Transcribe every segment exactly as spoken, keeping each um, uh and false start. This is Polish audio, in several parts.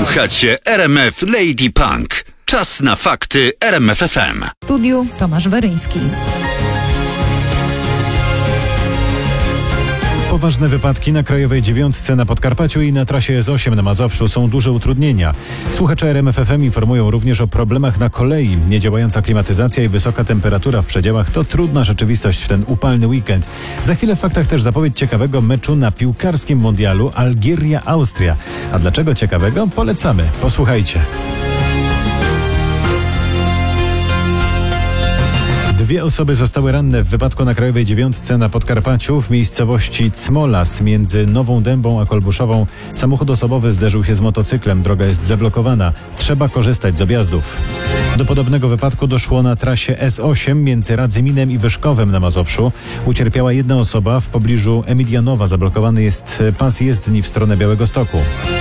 Słuchacie R M F Lady Punk. Czas na fakty R M F F M. W studiu Tomasz Weryński. Poważne wypadki na Krajowej Dziewiątce na Podkarpaciu i na trasie S osiem na Mazowszu są duże utrudnienia. Słuchacze R M F F M informują również o problemach na kolei. Niedziałająca klimatyzacja i wysoka temperatura w przedziałach to trudna rzeczywistość w ten upalny weekend. Za chwilę w faktach też zapowiedź ciekawego meczu na piłkarskim mundialu Algieria-Austria. A dlaczego ciekawego? Polecamy. Posłuchajcie. Dwie osoby zostały ranne w wypadku na Krajowej Dziewiątce na Podkarpaciu w miejscowości Cmolas między Nową Dębą a Kolbuszową. Samochód osobowy zderzył się z motocyklem. Droga jest zablokowana. Trzeba korzystać z objazdów. Do podobnego wypadku doszło na trasie S osiem między Radzyminem i Wyszkowem na Mazowszu. Ucierpiała jedna osoba. W pobliżu Emilianowa zablokowany jest pas jezdni w stronę Białegostoku.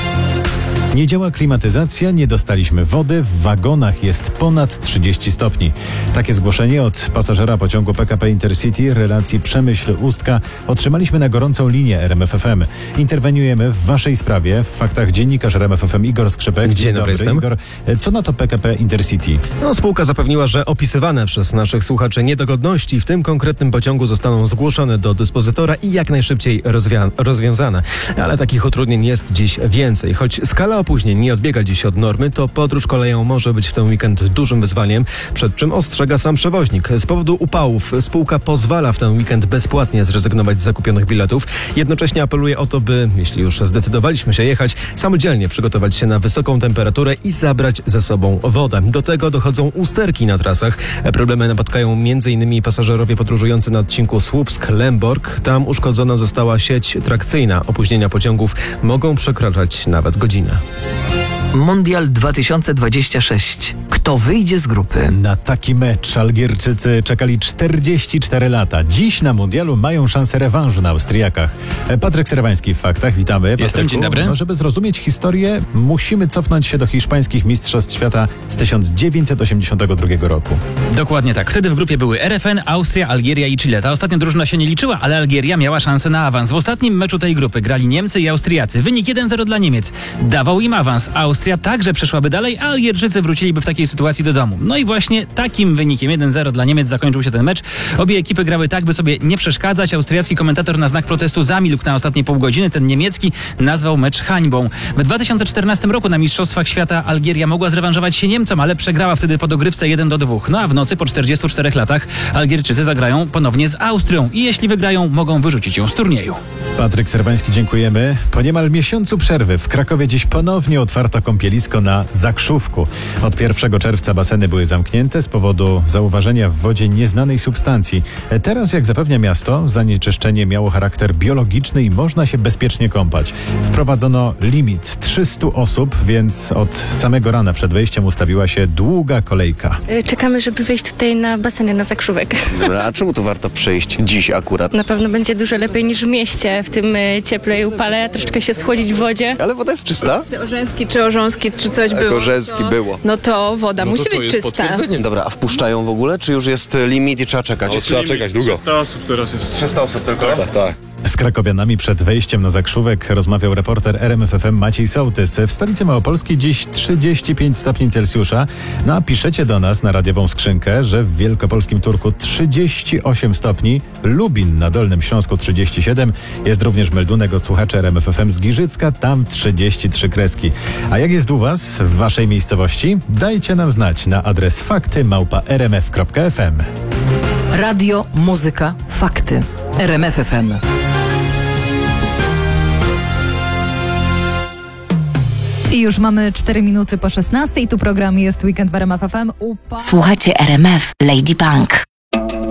Nie działa klimatyzacja, nie dostaliśmy wody, w wagonach jest ponad trzydzieści stopni. Takie zgłoszenie od pasażera pociągu P K P Intercity relacji Przemyśl-Ustka otrzymaliśmy na gorącą linię R M F F M. Interweniujemy w waszej sprawie. W faktach dziennikarz R M F F M Igor Skrzypek. Dzień dobry, jestem. Igor, co na to P K P Intercity? No, spółka zapewniła, że opisywane przez naszych słuchaczy niedogodności w tym konkretnym pociągu zostaną zgłoszone do dyspozytora i jak najszybciej rozwia- rozwiązane. Ale takich utrudnień jest dziś więcej. Choć skala opóźnień nie odbiega dziś od normy, to podróż koleją może być w ten weekend dużym wyzwaniem, przed czym ostrzega sam przewoźnik. Z powodu upałów spółka pozwala w ten weekend bezpłatnie zrezygnować z zakupionych biletów. Jednocześnie apeluje o to, by, jeśli już zdecydowaliśmy się jechać, samodzielnie przygotować się na wysoką temperaturę i zabrać ze sobą wodę. Do tego dochodzą usterki na trasach. Problemy napotkają m.in. pasażerowie podróżujący na odcinku Słupsk-Lęborg. Tam uszkodzona została sieć trakcyjna. Opóźnienia pociągów mogą przekraczać nawet godzinę. Mondial dwa tysiące dwadzieścia sześć. Kto wyjdzie z grupy? Na taki mecz Algierczycy czekali czterdzieści cztery lata. Dziś na mundialu mają szansę rewanżu na Austriakach. Patryk Serwański w faktach. Witamy. Jestem, Patryku. dzień dobry. No, żeby zrozumieć historię, musimy cofnąć się do hiszpańskich mistrzostw świata z tysiąc dziewięćset osiemdziesiątego drugiego roku. Dokładnie tak. Wtedy w grupie były R F N, Austria, Algieria i Chile. Ta ostatnia drużyna się nie liczyła, ale Algieria miała szansę na awans. W ostatnim meczu tej grupy grali Niemcy i Austriacy. Wynik jeden zero dla Niemiec. Dawał im awans. Austria także przeszłaby dalej, a Algierczycy wróciliby w takiej sytuacji do domu. No i właśnie takim wynikiem jeden zero dla Niemiec zakończył się ten mecz. Obie ekipy grały tak, by sobie nie przeszkadzać. Austriacki komentator na znak protestu zamilkł na ostatnie pół godziny. Ten niemiecki nazwał mecz hańbą. W dwa tysiące czternastym roku na Mistrzostwach Świata Algieria mogła zrewanżować się Niemcom, ale przegrała wtedy po dogrywce jeden do dwóch. No a w nocy po czterdziestu czterech latach Algierczycy zagrają ponownie z Austrią i jeśli wygrają, mogą wyrzucić ją z turnieju. Patryk Serwański, dziękujemy. Po niemal miesiącu przerwy w Krakowie dziś ponownie otwarto kąpielisko na Zakrzówku. Od pierwszego czerwca baseny były zamknięte z powodu zauważenia w wodzie nieznanej substancji. Teraz, jak zapewnia miasto, zanieczyszczenie miało charakter biologiczny i można się bezpiecznie kąpać. Wprowadzono limit trzystu osób, więc od samego rana przed wejściem ustawiła się długa kolejka. Czekamy, żeby wejść tutaj na baseny na Zakrzówek. Dobra, a czemu tu warto przyjść dziś akurat? Na pewno będzie dużo lepiej niż w mieście, w tym cieple i upale, troszeczkę się schłodzić w wodzie. Ale woda jest czysta? Orzeński czy Orząski, czy coś było. Orzeński to, było. No to woda No musi to to być jest czysta. Dobra, a wpuszczają w ogóle, czy już jest limit i trzeba czekać? No, trzeba czekać długo. trzysta osób teraz jest. trzysta osób tylko? Tak, tak. Z krakowianami przed wejściem na Zakrzówek rozmawiał reporter R M F F M Maciej Sołtys. W stolicy Małopolskiej dziś trzydzieści pięć stopni Celsjusza. No a piszecie do nas na radiową skrzynkę, że w wielkopolskim Turku trzydzieści osiem stopni, Lubin na Dolnym Śląsku trzydzieści siedem. Jest również meldunek od słuchaczy R M F F M z Giżycka, tam trzydzieści trzy kreski. A jak jest u was, w waszej miejscowości? Dajcie nam znać na adres fakty małpa r m f kropka f m. Radio, muzyka, fakty. R M F F M. I już mamy cztery minuty po szesnastej. Tu program jest Weekend w R M F F M. Upa- Słuchajcie R M F Lady Punk.